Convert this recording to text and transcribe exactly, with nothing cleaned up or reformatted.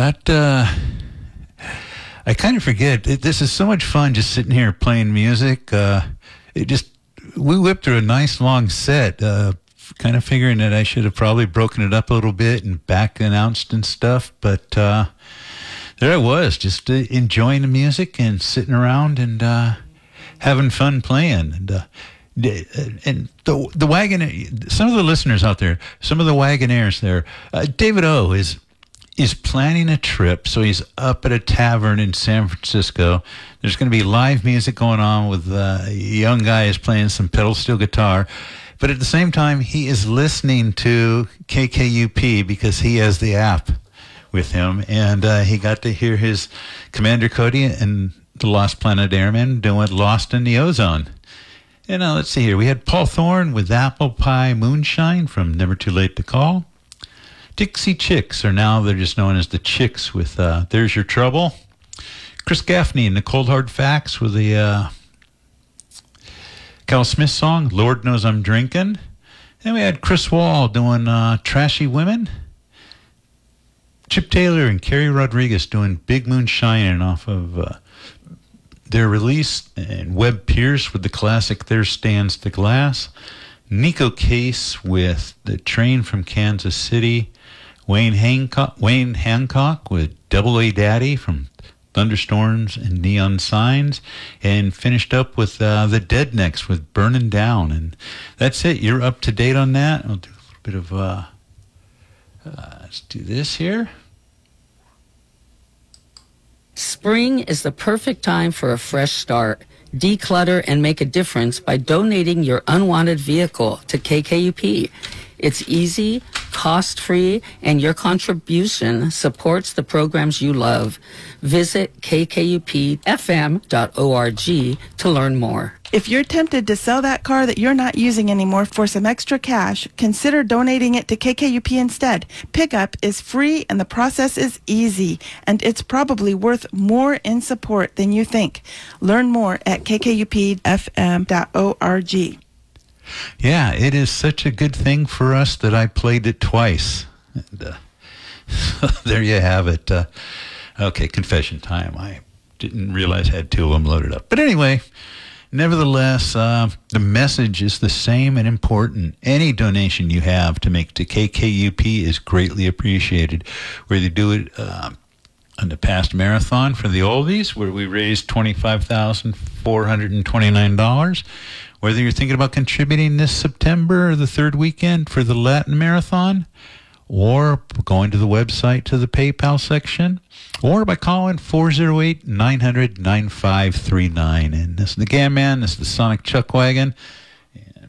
that, uh, I kind of forget. It, this is so much fun just sitting here playing music. Uh, it just, we whipped through a nice long set, uh, kind of figuring that I should have probably broken it up a little bit and back announced and stuff. But uh, there I was, just uh, enjoying the music and sitting around and uh, having fun playing. And, uh, and the the wagon, some of the listeners out there, some of the Wagonaires there, uh, David O is is planning a trip, so he's up at a tavern in San Francisco. There's going to be live music going on with uh, a young guy is playing some pedal steel guitar, but at the same time he is listening to K K U P because he has the app with him, and uh, he got to hear his Commander Cody and the Lost Planet Airmen doing Lost in the Ozone. And uh, let's see here. We had Paul Thorne with Apple Pie Moonshine from Never Too Late to Call. Dixie Chicks, or now they're just known as the Chicks with uh, There's Your Trouble. Chris Gaffney and the Cold Hard Facts with the uh, Cal Smith song, Lord Knows I'm Drinking. Then we had Chris Wall doing uh, Trashy Women. Chip Taylor and Kerry Rodriguez doing Big Moon Shining off of uh, their release, and Webb Pierce with the classic There Stands the Glass. Nico Case with The Train from Kansas City. Wayne Hancock, Wayne Hancock with Double A Daddy from Thunderstorms and Neon Signs. And finished up with uh, the Dead Necks with Burning Down. And that's it. You're up to date on that. I'll do a little bit of, uh, uh, let's do this here. Spring is the perfect time for a fresh start. Declutter and make a difference by donating your unwanted vehicle to K K U P. It's easy, cost-free, and your contribution supports the programs you love. Visit k k u p f m dot org to learn more. If you're tempted to sell that car that you're not using anymore for some extra cash, consider donating it to K K U P instead. Pickup is free and the process is easy, and it's probably worth more in support than you think. Learn more at k k u p f m dot org. Yeah, it is such a good thing for us that I played it twice. And, uh, so there you have it. Uh, okay, confession time. I didn't realize I had two of them loaded up. But anyway, nevertheless, uh, the message is the same and important. Any donation you have to make to K K U P is greatly appreciated. Whether you do it uh, on the past marathon for the oldies, where we raised twenty-five thousand four hundred twenty-nine dollars, whether you're thinking about contributing this September or the third weekend for the Latin Marathon, or going to the website to the PayPal section, or by calling four oh eight, nine hundred, nine five three nine. And this is the Gam Man, this is the Sonic Chuck Wagon.